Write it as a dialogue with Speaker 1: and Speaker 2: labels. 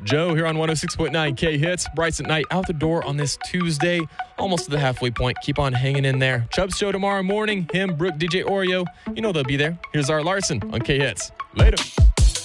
Speaker 1: Joe here on 106.9 K Hits. Bryce at Night out the door on this Tuesday, almost to the halfway point. Keep on hanging in there. Chubb's show tomorrow morning. Him, Brooke, DJ Oreo. You know they'll be there. Here's our Larson on K Hits. Later.